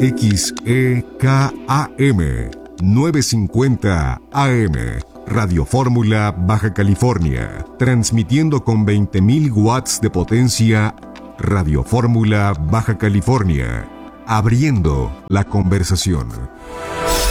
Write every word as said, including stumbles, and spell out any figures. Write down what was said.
X E K A M novecientos cincuenta A M, Radio Fórmula, Baja California, transmitiendo con veinte mil watts de potencia. Radio Fórmula, Baja California, abriendo la conversación.